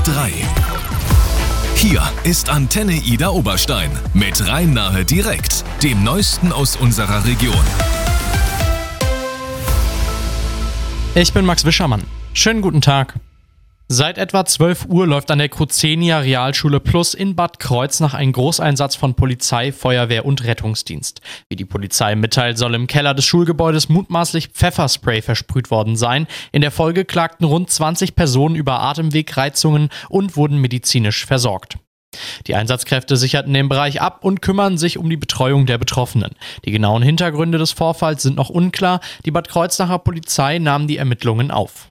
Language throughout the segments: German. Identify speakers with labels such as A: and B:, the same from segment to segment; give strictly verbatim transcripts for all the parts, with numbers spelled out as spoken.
A: drei. Hier ist Antenne Ida Oberstein mit Rhein-Nahe direkt, dem Neuesten aus unserer Region.
B: Ich bin Max Wischermann. Schönen guten Tag. Seit etwa zwölf Uhr läuft an der Kruzenia Realschule Plus in Bad Kreuznach ein Großeinsatz von Polizei, Feuerwehr und Rettungsdienst. Wie die Polizei mitteilt, soll im Keller des Schulgebäudes mutmaßlich Pfefferspray versprüht worden sein. In der Folge klagten rund zwanzig Personen über Atemwegreizungen und wurden medizinisch versorgt. Die Einsatzkräfte sicherten den Bereich ab und kümmern sich um die Betreuung der Betroffenen. Die genauen Hintergründe des Vorfalls sind noch unklar. Die Bad Kreuznacher Polizei nahm die Ermittlungen auf.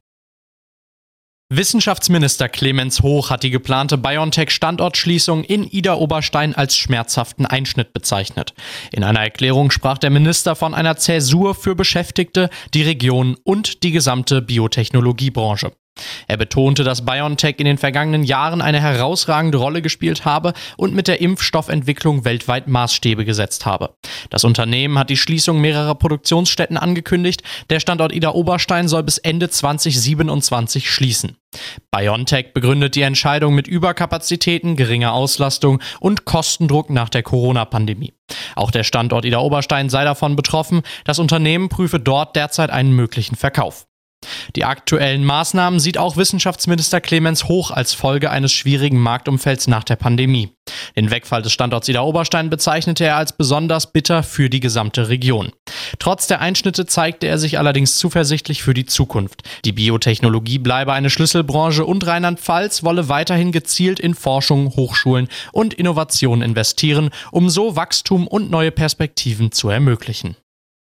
B: Wissenschaftsminister Clemens Hoch hat die geplante BioNTech-Standortschließung in Ida-Oberstein als schmerzhaften Einschnitt bezeichnet. In einer Erklärung sprach der Minister von einer Zäsur für Beschäftigte, die Region und die gesamte Biotechnologiebranche. Er betonte, dass BioNTech in den vergangenen Jahren eine herausragende Rolle gespielt habe und mit der Impfstoffentwicklung weltweit Maßstäbe gesetzt habe. Das Unternehmen hat die Schließung mehrerer Produktionsstätten angekündigt. Der Standort Ida-Oberstein soll bis Ende zwanzig siebenundzwanzig schließen. BioNTech begründet die Entscheidung mit Überkapazitäten, geringer Auslastung und Kostendruck nach der Corona-Pandemie. Auch der Standort Ida-Oberstein sei davon betroffen. Das Unternehmen prüfe dort derzeit einen möglichen Verkauf. Die aktuellen Maßnahmen sieht auch Wissenschaftsminister Clemens Hoch als Folge eines schwierigen Marktumfelds nach der Pandemie. Den Wegfall des Standorts Ida-Oberstein bezeichnete er als besonders bitter für die gesamte Region. Trotz der Einschnitte zeigte er sich allerdings zuversichtlich für die Zukunft. Die Biotechnologie bleibe eine Schlüsselbranche und Rheinland-Pfalz wolle weiterhin gezielt in Forschung, Hochschulen und Innovation investieren, um so Wachstum und neue Perspektiven zu ermöglichen.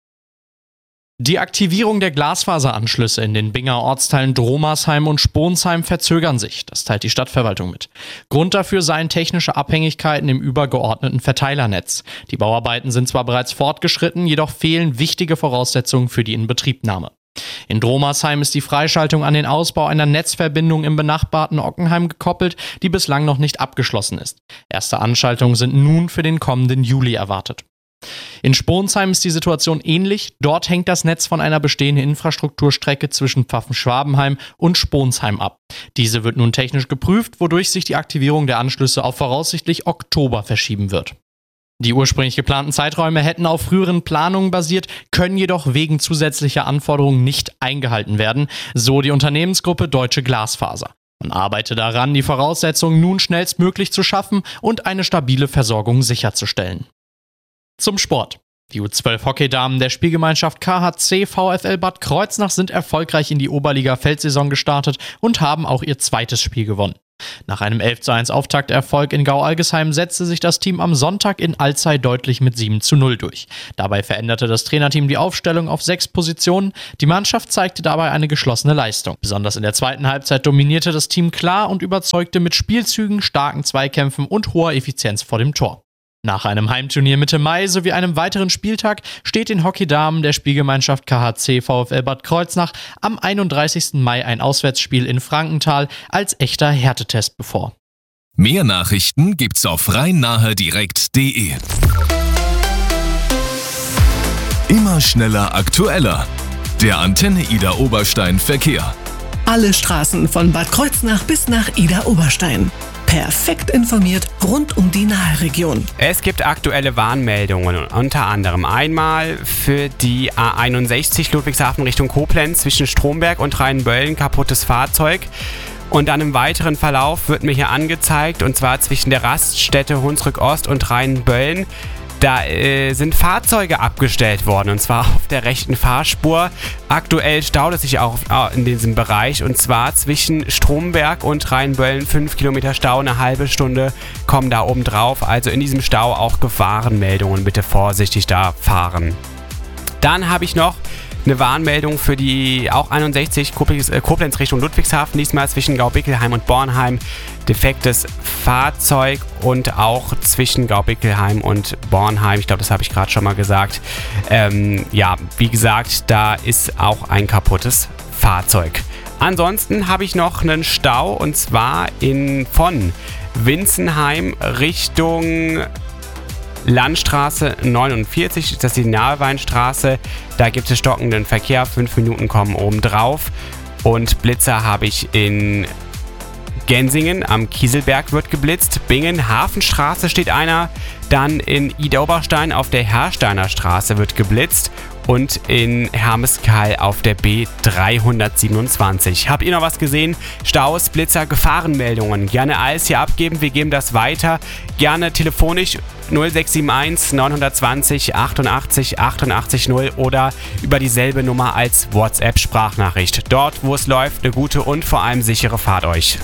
B: Die Aktivierung der Glasfaseranschlüsse in den Binger Ortsteilen Dromersheim und Sponsheim verzögern sich, das teilt die Stadtverwaltung mit. Grund dafür seien technische Abhängigkeiten im übergeordneten Verteilernetz. Die Bauarbeiten sind zwar bereits fortgeschritten, jedoch fehlen wichtige Voraussetzungen für die Inbetriebnahme. In Dromersheim ist die Freischaltung an den Ausbau einer Netzverbindung im benachbarten Ockenheim gekoppelt, die bislang noch nicht abgeschlossen ist. Erste Anschaltungen sind nun für den kommenden Juli erwartet. In Sponsheim ist die Situation ähnlich. Dort hängt das Netz von einer bestehenden Infrastrukturstrecke zwischen Pfaffen-Schwabenheim und Sponsheim ab. Diese wird nun technisch geprüft, wodurch sich die Aktivierung der Anschlüsse auf voraussichtlich Oktober verschieben wird. Die ursprünglich geplanten Zeiträume hätten auf früheren Planungen basiert, können jedoch wegen zusätzlicher Anforderungen nicht eingehalten werden, so die Unternehmensgruppe Deutsche Glasfaser. Man arbeite daran, die Voraussetzungen nun schnellstmöglich zu schaffen und eine stabile Versorgung sicherzustellen. Zum Sport. Die U zwölf Hockeydamen der Spielgemeinschaft K H C VfL Bad Kreuznach sind erfolgreich in die Oberliga-Feldsaison gestartet und haben auch ihr zweites Spiel gewonnen. Nach einem elf zu eins Auftakterfolg in Gau-Algesheim setzte sich das Team am Sonntag in Alzey deutlich mit sieben zu null durch. Dabei veränderte das Trainerteam die Aufstellung auf sechs Positionen. Die Mannschaft zeigte dabei eine geschlossene Leistung. Besonders in der zweiten Halbzeit dominierte das Team klar und überzeugte mit Spielzügen, starken Zweikämpfen und hoher Effizienz vor dem Tor. Nach einem Heimturnier Mitte Mai sowie einem weiteren Spieltag steht den Hockeydamen der Spielgemeinschaft K H C VfL Bad Kreuznach am einunddreißigsten Mai ein Auswärtsspiel in Frankenthal als echter Härtetest bevor.
A: Mehr Nachrichten gibt's auf rhein-nahe direkt punkt de. Immer schneller, aktueller. Der Antenne Ida Oberstein Verkehr.
C: Alle Straßen von Bad Kreuznach bis nach Ida Oberstein. Perfekt informiert rund um die Nahe-Region.
D: Es gibt aktuelle Warnmeldungen, unter anderem einmal für die A einundsechzig Ludwigshafen Richtung Koblenz zwischen Stromberg und Rheinböllen kaputtes Fahrzeug. Und dann im weiteren Verlauf wird mir hier angezeigt, und zwar zwischen der Raststätte Hunsrück Ost und Rheinböllen. Da äh, sind Fahrzeuge abgestellt worden, und zwar auf der rechten Fahrspur. Aktuell staut es sich auch in diesem Bereich, und zwar zwischen Stromberg und Rheinböllen fünf Kilometer Stau, eine halbe Stunde kommen da oben drauf. Also in diesem Stau auch Gefahrenmeldungen, bitte vorsichtig da fahren. Dann habe ich noch eine Warnmeldung für die auch einundsechzig Koblenz Richtung Ludwigshafen, diesmal zwischen Gaubickelheim und Bornheim. Defektes Fahrzeug, und auch zwischen Gaubickelheim und Bornheim. Ich glaube, das habe ich gerade schon mal gesagt. Ähm, ja, wie gesagt, da ist auch ein kaputtes Fahrzeug. Ansonsten habe ich noch einen Stau, und zwar in, von Winzenheim Richtung Landstraße neunundvierzig, das ist die Naheweinstraße. Da gibt es stockenden Verkehr, fünf Minuten kommen oben drauf. Und Blitzer habe ich in Gensingen am Kieselberg wird geblitzt, Bingen, Hafenstraße steht einer, dann in Idar-Oberstein auf der Hersteiner Straße wird geblitzt und in Hermeskeil auf der B dreihundertsiebenundzwanzig. Habt ihr noch was gesehen? Staus, Blitzer, Gefahrenmeldungen. Gerne alles hier abgeben, wir geben das weiter. Gerne telefonisch null sechs sieben eins neun zwei null achtundachtzig achtundachtzig null oder über dieselbe Nummer als WhatsApp-Sprachnachricht. Dort, wo es läuft, eine gute und vor allem sichere Fahrt euch.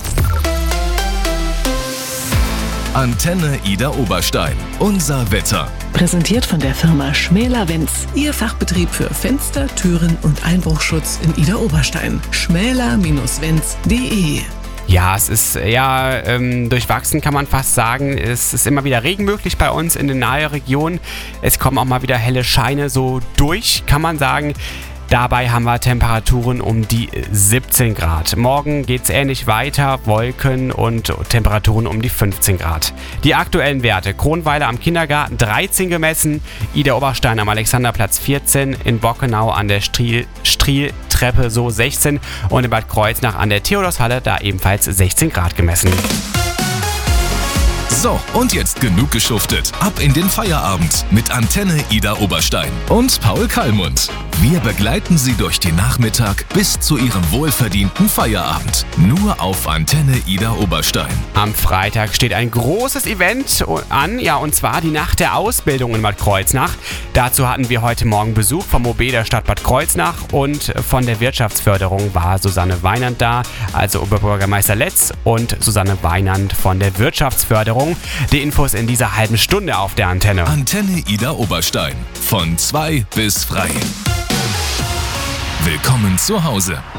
A: Antenne Idar Oberstein. Unser Wetter.
C: Präsentiert von der Firma Schmäler Wenz. Ihr Fachbetrieb für Fenster, Türen und Einbruchschutz in Idar Oberstein. schmäler Wenz punkt de.
D: Ja, es ist ja ähm, durchwachsen, kann man fast sagen. Es ist immer wieder Regen möglich bei uns in den nahen Regionen. Es kommen auch mal wieder helle Scheine so durch, kann man sagen. Dabei haben wir Temperaturen um die siebzehn Grad. Morgen geht es ähnlich weiter, Wolken und Temperaturen um die fünfzehn Grad. Die aktuellen Werte: Kronweiler am Kindergarten dreizehn gemessen, Idar Oberstein am Alexanderplatz vierzehn, in Bockenau an der Striel, Strieltreppe so sechzehn und in Bad Kreuznach an der Theodorshalle da ebenfalls sechzehn Grad gemessen.
A: So, und jetzt genug geschuftet. Ab in den Feierabend mit Antenne Idar Oberstein und Paul Kallmund. Wir begleiten Sie durch den Nachmittag bis zu Ihrem wohlverdienten Feierabend. Nur auf Antenne Idar Oberstein.
D: Am Freitag steht ein großes Event an, ja, und zwar die Nacht der Ausbildung in Bad Kreuznach. Dazu hatten wir heute Morgen Besuch vom O B der Stadt Bad Kreuznach und von der Wirtschaftsförderung war Susanne Weinand da, also Oberbürgermeister Letz und Susanne Weinand von der Wirtschaftsförderung. Die Infos in dieser halben Stunde auf der Antenne.
A: Antenne Idar Oberstein. Von zwei bis frei. Willkommen zu Hause.